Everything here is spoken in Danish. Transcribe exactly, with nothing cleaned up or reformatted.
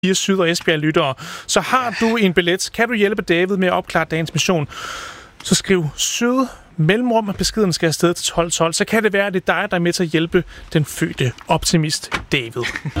fire Syd- og Esbjerg-lyttere. Så har du en billet, kan du hjælpe David med at opklare dagens mission, så skriv Syd mellemrum, og beskeden skal afsted til tolv tolv. Så kan det være, at det er dig, der er med til at hjælpe den fødte optimist David.